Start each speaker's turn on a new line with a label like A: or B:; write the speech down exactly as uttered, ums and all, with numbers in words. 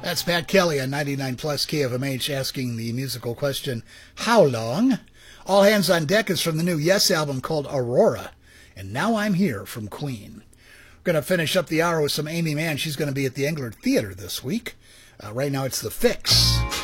A: That's Pat Kelly on ninety-nine plus K F M H asking the musical question, how long? All Hands on Deck is from the new Yes album called Aurora. And Now I'm Here from Queen. We're going to finish up the hour with some Amy Mann. She's going to be at the Engler Theater this week. Uh, right now it's The Fix.